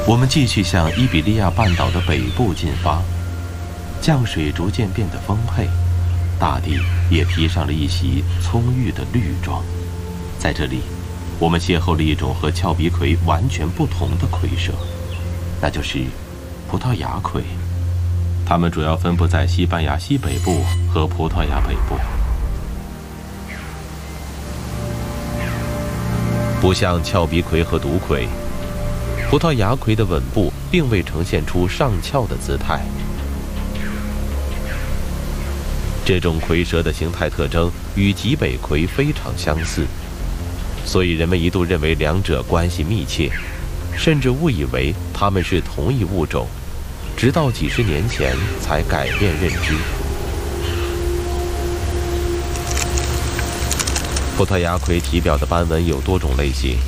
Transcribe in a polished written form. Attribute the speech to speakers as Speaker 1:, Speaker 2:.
Speaker 1: 我们继续向伊比利亚半岛的北部进发，降水逐渐变得丰沛，大地也披上了一袭葱郁的绿装。在这里，我们邂逅了一种和峭壁葵完全不同的葵蛇，那就是葡萄牙葵。它们主要分布在西班牙西北部和葡萄牙北部。不像峭壁葵和毒葵，葡萄牙葵的吻部并未呈现出上翘的姿态。这种葵蛇的形态特征与极北葵非常相似，所以人们一度认为两者关系密切，甚至误以为它们是同一物种，直到几十年前才改变认知。葡萄牙葵体表的斑纹有多种类型，